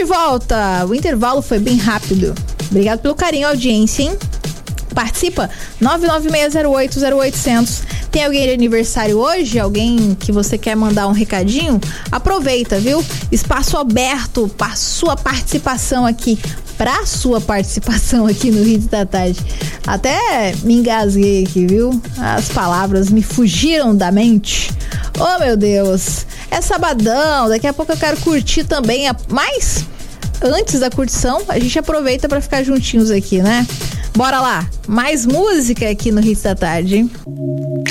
volta. O intervalo foi bem rápido. Obrigado pelo carinho, audiência, hein? Participa, 996080800. Tem alguém de aniversário hoje? Alguém que você quer mandar um recadinho? Aproveita, viu? Espaço aberto para sua participação aqui. Pra sua participação aqui no Hits da Tarde. Até me engasguei aqui, viu? As palavras me fugiram da mente. Oh, meu Deus. É sabadão, daqui a pouco eu quero curtir também. Mas, antes da curtição, a gente aproveita pra ficar juntinhos aqui, né? Bora lá, mais música aqui no Hits da Tarde, hein?